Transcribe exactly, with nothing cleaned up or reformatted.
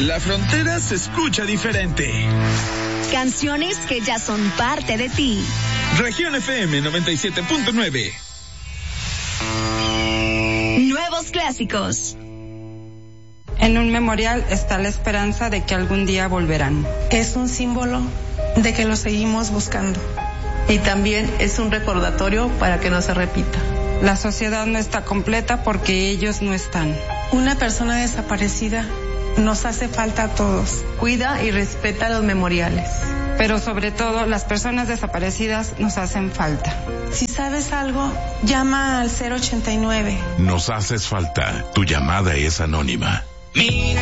La frontera se escucha diferente. Canciones que ya son parte de ti. Región F M noventa y siete punto nueve. Nuevos clásicos. En un memorial está la esperanza de que algún día volverán. Es un símbolo de que lo seguimos buscando. Y también es un recordatorio para que no se repita. La sociedad no está completa porque ellos no están. Una persona desaparecida nos hace falta a todos. Cuida y respeta los memoriales. Pero sobre todo, las personas desaparecidas nos hacen falta. Si sabes algo, llama al cero ochenta y nueve. Nos haces falta. Tu llamada es anónima. Mira